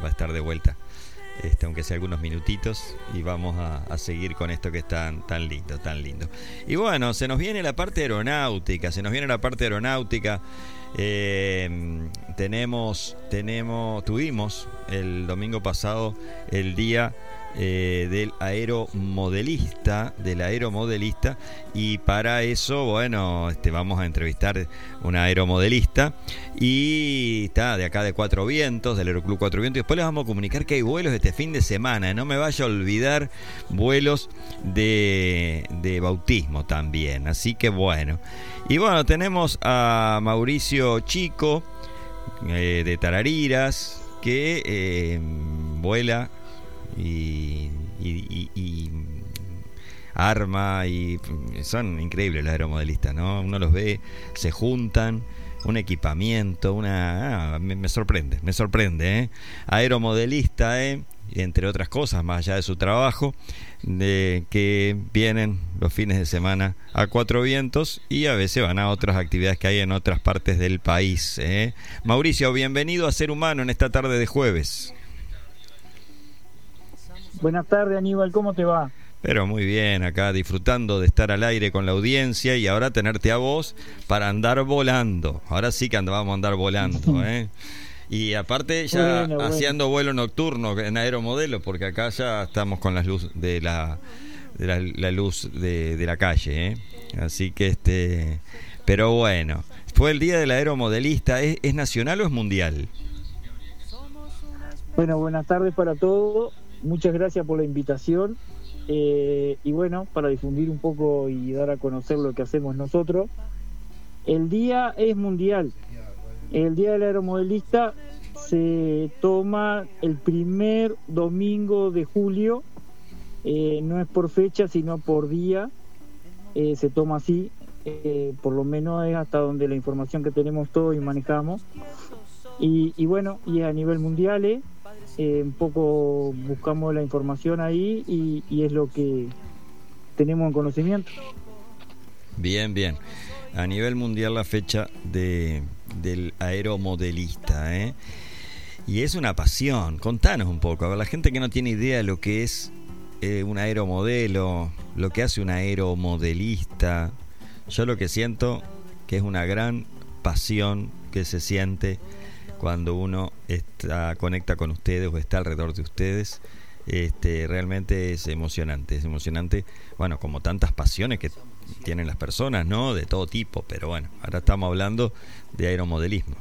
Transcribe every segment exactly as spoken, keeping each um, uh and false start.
va a estar de vuelta, este, aunque sea algunos minutitos, y vamos a, a seguir con esto que es tan, tan lindo, tan lindo. Y bueno, se nos viene la parte aeronáutica, se nos viene la parte aeronáutica. Eh, tenemos, tenemos, tuvimos el domingo pasado el día eh, del aeromodelista, del aeromodelista, y para eso, bueno, este, vamos a entrevistar una aeromodelista y está de acá de Cuatro Vientos, del Aeroclub Cuatro Vientos, y después les vamos a comunicar que hay vuelos este fin de semana. No me vaya a olvidar vuelos de, de bautismo también, así que bueno. Y bueno, tenemos a Mauricio Chico eh, de Tarariras, que eh, vuela y, y, y, y arma, y son increíbles los aeromodelistas, ¿no? Uno los ve, se juntan, un equipamiento, una... Ah, me, me sorprende, me sorprende, ¿eh? Aeromodelista, ¿eh? Entre otras cosas, más allá de su trabajo, de que vienen los fines de semana a Cuatro Vientos y a veces van a otras actividades que hay en otras partes del país, ¿eh? Mauricio, bienvenido a Ser Humano en esta tarde de jueves. Buenas tardes, Aníbal, ¿cómo te va? Pero muy bien, acá disfrutando de estar al aire con la audiencia y ahora tenerte a vos para andar volando. Ahora sí que vamos a andar volando, ¿eh? Y aparte ya bueno, haciendo bueno. vuelo nocturno en aeromodelo, porque acá ya estamos con las luz de la de la, la luz de, de la calle, ¿eh? Así que este, pero bueno, fue el día del aeromodelista. ¿Es, es nacional o es mundial? Bueno, buenas tardes para todos. Muchas gracias por la invitación. Eh, y bueno, para difundir un poco y dar a conocer lo que hacemos nosotros. El día es mundial. El día del aeromodelista se toma el primer domingo de julio, eh, no es por fecha sino por día, eh, se toma así, eh, por lo menos es hasta donde la información que tenemos todos y manejamos, y, y bueno, y a nivel mundial, eh, eh, un poco buscamos la información ahí y, y es lo que tenemos en conocimiento. Bien, bien. A nivel mundial la fecha de del aeromodelista, ¿eh? Y es una pasión. Contanos un poco, a ver, la gente que no tiene idea de lo que es eh, un aeromodelo, lo que hace un aeromodelista. Yo lo que siento que es una gran pasión que se siente cuando uno está, conecta con ustedes o está alrededor de ustedes. Este, realmente es emocionante, es emocionante, bueno, como tantas pasiones que tienen las personas, ¿no? De todo tipo, pero bueno, ahora estamos hablando de aeromodelismo.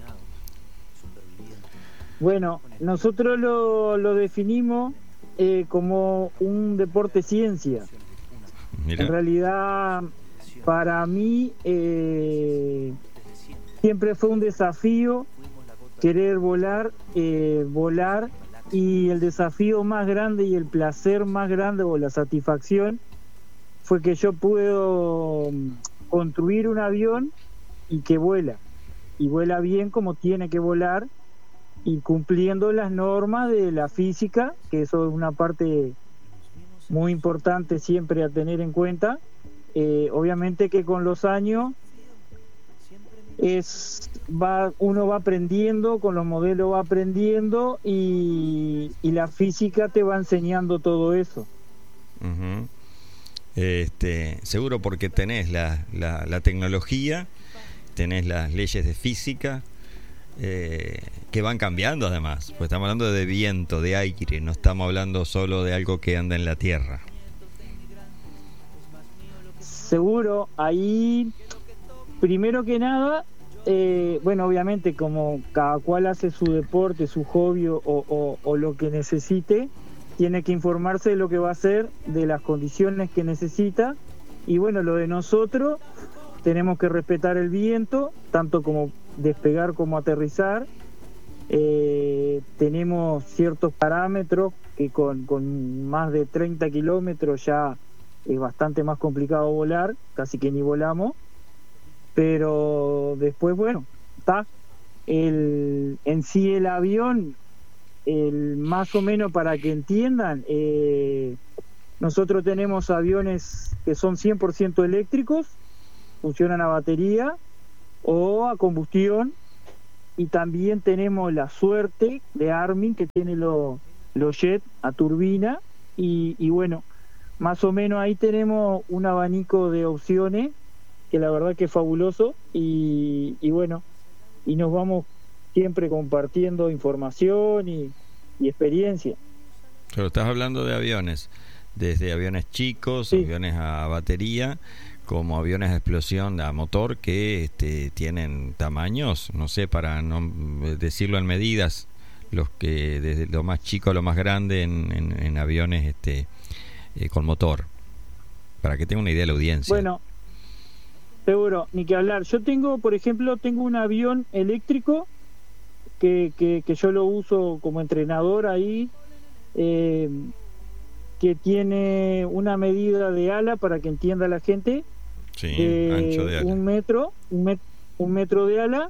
Bueno, nosotros lo, lo definimos eh, como un deporte ciencia. Mirá. En realidad, para mí, eh, siempre fue un desafío querer volar, eh, volar, y el desafío más grande y el placer más grande o la satisfacción fue que yo puedo construir un avión y que vuela, y vuela bien como tiene que volar y cumpliendo las normas de la física, que eso es una parte muy importante siempre a tener en cuenta. Eh, obviamente que con los años es va uno va aprendiendo, con los modelos va aprendiendo y, y la física te va enseñando todo eso. Uh-huh. Este, seguro porque tenés la, la, la tecnología, tenés las leyes de física eh, que van cambiando además, pues estamos hablando de viento, de aire, no estamos hablando solo de algo que anda en la tierra. Seguro, ahí primero que nada, eh, bueno, obviamente como cada cual hace su deporte, su hobby o, o, o lo que necesite, tiene que informarse de lo que va a hacer, de las condiciones que necesita, y bueno, lo de nosotros, tenemos que respetar el viento, tanto como despegar como aterrizar. Eh, tenemos ciertos parámetros que con, con más de treinta kilómetros ya es bastante más complicado volar, casi que ni volamos, pero después, bueno, está el en sí el avión, el más o menos para que entiendan, eh, nosotros tenemos aviones que son cien por ciento eléctricos, funcionan a batería o a combustión, y también tenemos la suerte de Armin, que tiene los los jets a turbina, y, y bueno, más o menos ahí tenemos un abanico de opciones que la verdad que es fabuloso, y, y bueno, y nos vamos siempre compartiendo información y, y experiencia. Pero estás hablando de aviones, desde aviones chicos, sí, aviones a batería, como aviones a explosión a motor, que este, tienen tamaños, no sé, para no decirlo en medidas, los que desde lo más chico a lo más grande en, en, en aviones este eh, con motor, para que tenga una idea de la audiencia. Bueno, seguro, ni que hablar. Yo tengo, por ejemplo, tengo un avión eléctrico que, que, que yo lo uso como entrenador ahí, eh, que tiene una medida de ala, para que entienda la gente, sí, de ancho de ala, un metro, un, met, un metro de ala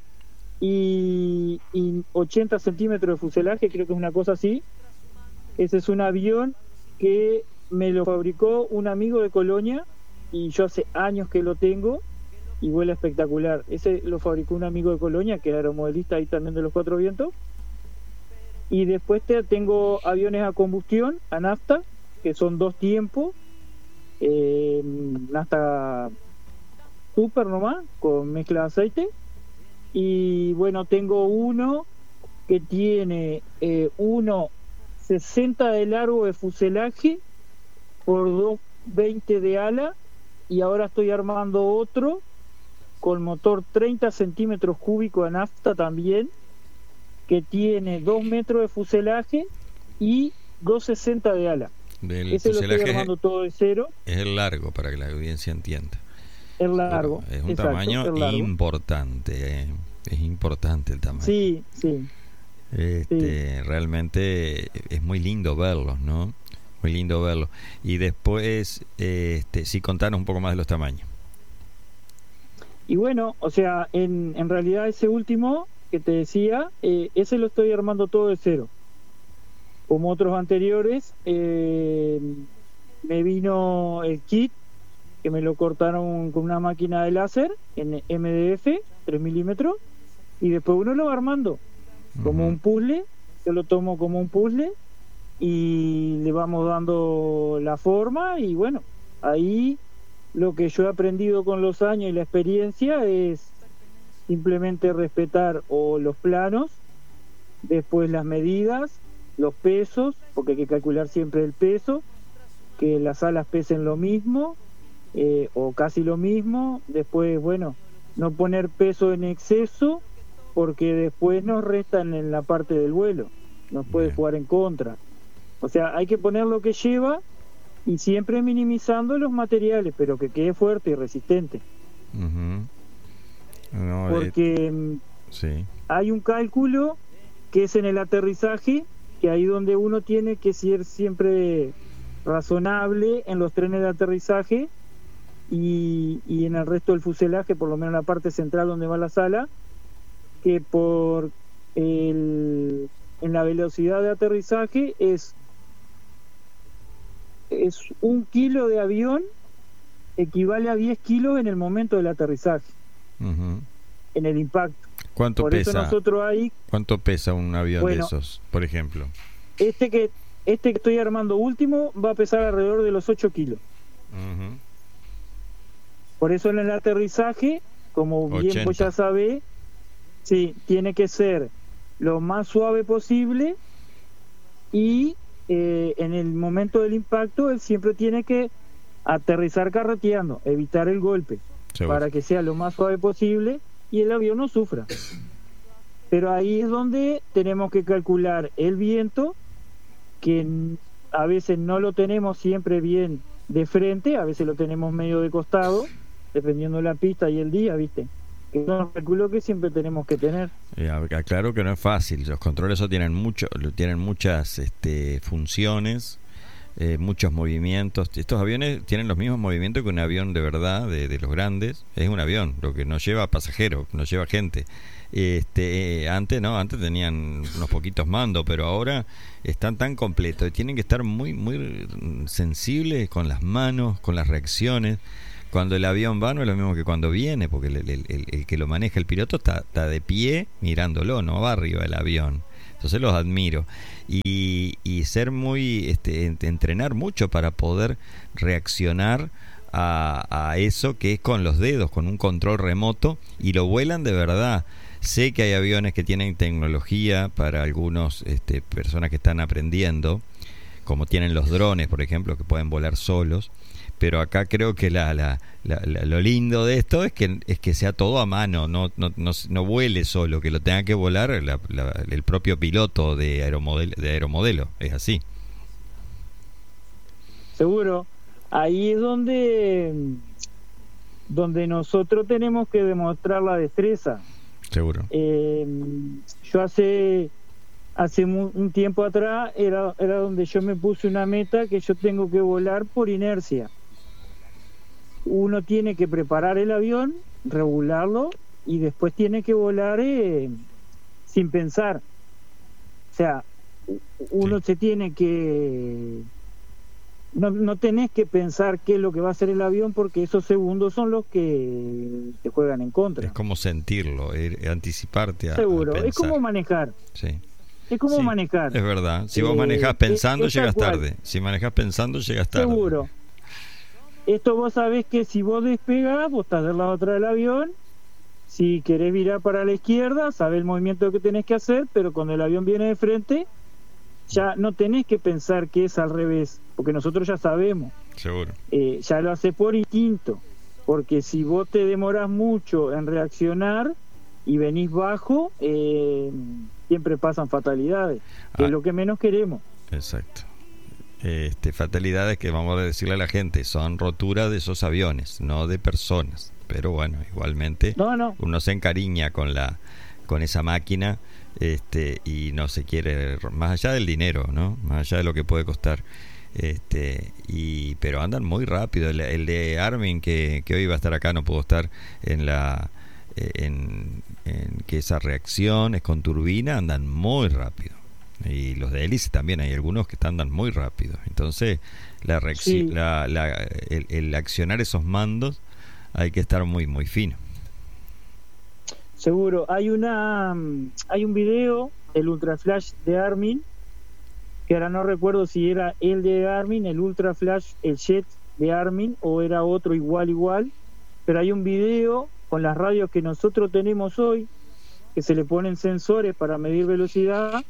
y, y ochenta centímetros de fuselaje, creo que es una cosa así. Ese es un avión que me lo fabricó un amigo de Colonia, y yo hace años que lo tengo y vuela espectacular. Ese lo fabricó un amigo de Colonia, que es aeromodelista ahí también de los Cuatro Vientos. Y después te, tengo aviones a combustión, a nafta, que son dos tiempos, eh, nafta super nomás, con mezcla de aceite. Y bueno, tengo uno que tiene eh, uno sesenta de largo de fuselaje por dos veinte de ala, y ahora estoy armando otro con motor treinta centímetros cúbicos de nafta también, que tiene dos metros de fuselaje y dos sesenta de ala. Del Ese lo estoy fuselaje armando todo de cero. Es el largo, para que la audiencia entienda. El largo. Pero es un exacto, tamaño largo. importante, eh. es importante el tamaño. Sí, sí. Este, sí. Realmente es muy lindo verlos, ¿no? Muy lindo verlos. Y después, este, sí, contanos un poco más de los tamaños. Y bueno, o sea, en, en realidad ese último que te decía, eh, ese lo estoy armando todo de cero. Como otros anteriores, eh, me vino el kit, que me lo cortaron con una máquina de láser en M D F, tres milímetros, y después uno lo va armando como uh-huh. un puzzle. Yo lo tomo como un puzzle y le vamos dando la forma, y bueno, ahí lo que yo he aprendido con los años y la experiencia es simplemente respetar o los planos, después las medidas, los pesos, porque hay que calcular siempre el peso, que las alas pesen lo mismo, eh, o casi lo mismo. Después, bueno, no poner peso en exceso, porque después nos restan en la parte del vuelo, nos puede Bien. jugar en contra. O sea, hay que poner lo que lleva y siempre minimizando los materiales, pero que quede fuerte y resistente. Uh-huh. No, porque eh, sí. hay un cálculo que es en el aterrizaje, que ahí donde uno tiene que ser siempre razonable en los trenes de aterrizaje y, y en el resto del fuselaje, por lo menos en la parte central donde va la sala, que por el, en la velocidad de aterrizaje es es un kilo de avión equivale a diez kilos en el momento del aterrizaje, uh-huh. en el impacto. ¿Cuánto por pesa? Eso nosotros ahí, ¿Cuánto pesa un avión bueno, de esos, por ejemplo? Este que este que estoy armando último va a pesar alrededor de los ocho kilos. Uh-huh. Por eso en el aterrizaje, como bien ochenta. Vos ya sabés, sí, tiene que ser lo más suave posible, y eh, en el momento del impacto él siempre tiene que aterrizar carreteando, evitar el golpe, Seguro. para que sea lo más suave posible y el avión no sufra. Pero ahí es donde tenemos que calcular el viento, que a veces no lo tenemos siempre bien de frente, a veces lo tenemos medio de costado, dependiendo de la pista y el día, ¿viste? Que son los cálculos que siempre tenemos que tener. Eh, claro que no es fácil. Los controles eso tienen mucho, tienen muchas este, funciones, eh, muchos movimientos. Estos aviones tienen los mismos movimientos que un avión de verdad, de, de los grandes. Es un avión, lo que no lleva pasajeros, no lleva gente. Este, eh, antes no, antes tenían unos poquitos mandos, pero ahora están tan completos y tienen que estar muy, muy sensibles con las manos, con las reacciones, cuando el avión va no es lo mismo que cuando viene, porque el, el, el, el que lo maneja, el piloto, está, está de pie mirándolo, no va arriba del avión. Entonces los admiro. Y, y ser muy, este, entrenar mucho para poder reaccionar a, a eso que es con los dedos, con un control remoto, y lo vuelan de verdad. Sé que hay aviones que tienen tecnología para algunos, este, personas que están aprendiendo, como tienen los drones, por ejemplo, que pueden volar solos. Pero acá creo que la, la, la, la, lo lindo de esto es que es que sea todo a mano, no no no, no vuele solo, que lo tenga que volar la, la, el propio piloto de aeromodelo, de aeromodelo, es así. Seguro, ahí es donde donde nosotros tenemos que demostrar la destreza. Seguro. Eh, yo hace hace un tiempo atrás era era donde yo me puse una meta que yo tengo que volar por inercia. Uno tiene que preparar el avión, regularlo y después tiene que volar eh, sin pensar. O sea, uno sí. se tiene que... No, no tenés que pensar qué es lo que va a hacer el avión, porque esos segundos son los que te juegan en contra. Es como sentirlo, eh, anticiparte a, Seguro, a pensar. Es como manejar. Sí. Es como sí, manejar. Es verdad. Si vos manejás pensando, eh, llegas tarde. Si manejás pensando, llegas tarde. Seguro. Esto vos sabés que si vos despegás, vos estás del lado atrás del avión. Si querés virar para la izquierda, sabés el movimiento que tenés que hacer, pero cuando el avión viene de frente, ya no tenés que pensar que es al revés, porque nosotros ya sabemos. Seguro. Eh, ya lo haces por instinto, porque si vos te demorás mucho en reaccionar y venís bajo, eh, siempre pasan fatalidades, que ah. es lo que menos queremos. Exacto. Este, fatalidades que vamos a decirle a la gente, son roturas de esos aviones, no de personas. Pero bueno, igualmente no, no. uno se encariña con la con esa máquina, este, y no se quiere, más allá del dinero, ¿no? Más allá de lo que puede costar. Este, y pero andan muy rápido. El, el de Armin que, que hoy va a estar acá, no pudo estar en la en, en que esa reacción es con turbina, andan muy rápido. Y los de hélice también, hay algunos que andan muy rápido. Entonces la, reacci- sí. la, la el, el accionar esos mandos hay que estar muy muy fino. Seguro. Hay una hay un video, el Ultra Flash de Armin, que ahora no recuerdo si era el de Armin, el Ultra Flash, el Jet de Armin, o era otro igual igual, pero hay un video con las radios que nosotros tenemos hoy, que se le ponen sensores para medir velocidad,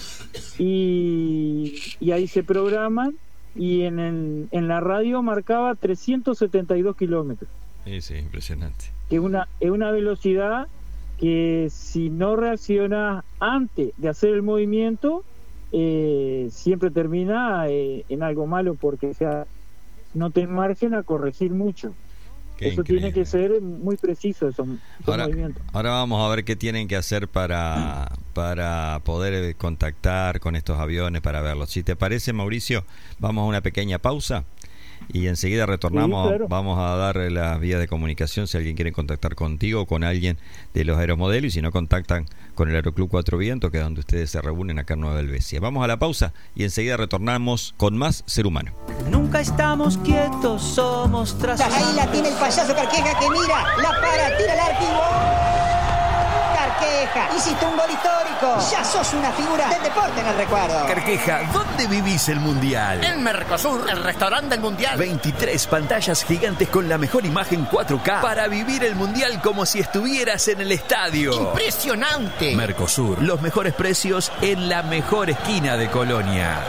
y, y ahí se programan, y en, el, en la radio marcaba trescientos setenta y dos kilómetros. Sí, sí, impresionante. Es una, es una velocidad que si no reaccionas antes de hacer el movimiento, eh, siempre termina eh, en algo malo, porque o sea, no te margen a corregir mucho. Qué Eso increíble. Tiene que ser muy preciso, esos, esos ahora, movimientos. Ahora vamos a ver qué tienen que hacer para, para poder contactar con estos aviones, para verlos. Si te parece, Mauricio, vamos a una pequeña pausa y enseguida retornamos. Sí, claro. Vamos a dar las vías de comunicación si alguien quiere contactar contigo o con alguien de los aeromodelos, y si no, contactan con el Aeroclub Cuatro Vientos, que es donde ustedes se reúnen acá en Nueva Helvecia. Vamos a la pausa y enseguida retornamos con más Ser Humano. Nunca estamos quietos, somos trazados. Ahí la tiene el payaso Carqueja, que mira, la para, tira el arco. Carqueja, hiciste un gol histórico. Ya sos una figura del deporte en el recuerdo. Carqueja, ¿dónde vivís el Mundial? En Mercosur, el restaurante del Mundial. veintitrés pantallas gigantes con la mejor imagen cuatro K para vivir el Mundial como si estuvieras en el estadio. ¡Impresionante! Mercosur, los mejores precios en la mejor esquina de Colonia.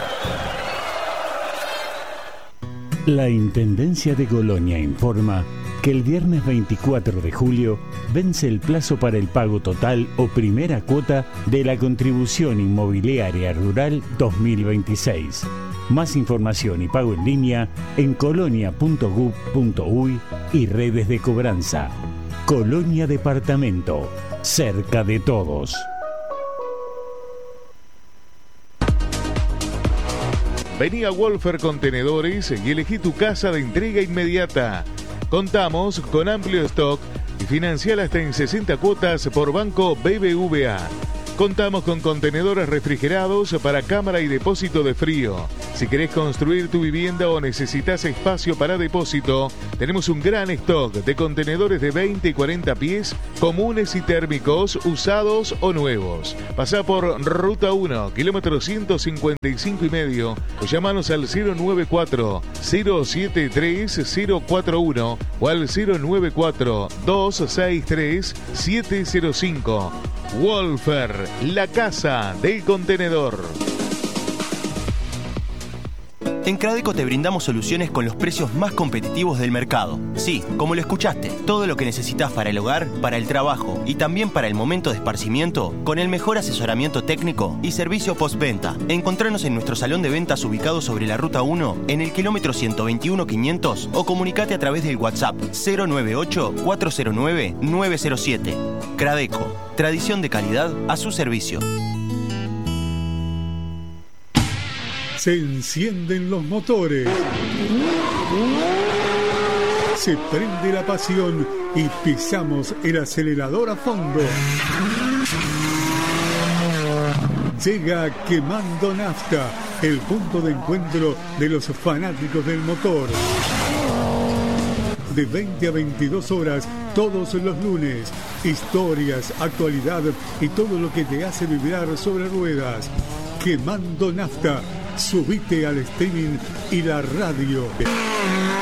La Intendencia de Colonia informa que el viernes veinticuatro de julio vence el plazo para el pago total o primera cuota de la Contribución Inmobiliaria Rural dos mil veintiséis. Más información y pago en línea en colonia punto gov punto uy y redes de cobranza. Colonia Departamento, cerca de todos. Vení a Wolfer Contenedores y elegí tu casa de entrega inmediata. Contamos con amplio stock y financiar hasta en sesenta cuotas por Banco B B V A. Contamos con contenedores refrigerados para cámara y depósito de frío. Si querés construir tu vivienda o necesitas espacio para depósito, tenemos un gran stock de contenedores de veinte y cuarenta pies, comunes y térmicos, usados o nuevos. Pasá por Ruta uno, kilómetro ciento cincuenta y cinco y medio, o llamanos al cero nueve cuatro, cero siete tres, cero cuatro uno o al cero nueve cuatro, dos seis tres, siete cero cinco. Wolfer, la casa del contenedor. En Cradeco te brindamos soluciones con los precios más competitivos del mercado. Sí, como lo escuchaste, todo lo que necesitas para el hogar, para el trabajo y también para el momento de esparcimiento, con el mejor asesoramiento técnico y servicio postventa. Encontranos en nuestro salón de ventas ubicado sobre la Ruta uno, en el kilómetro ciento veintiuno quinientos, o comunicate a través del WhatsApp cero nueve ocho, cuatro cero nueve, nueve cero siete. Cradeco, tradición de calidad a su servicio. Se encienden los motores, se prende la pasión y pisamos el acelerador a fondo. Llega Quemando Nafta, el punto de encuentro de los fanáticos del motor. De veinte a veintidós horas todos los lunes. Historias, actualidad y todo lo que te hace vibrar sobre ruedas. Quemando Nafta. Subite al streaming y la radio.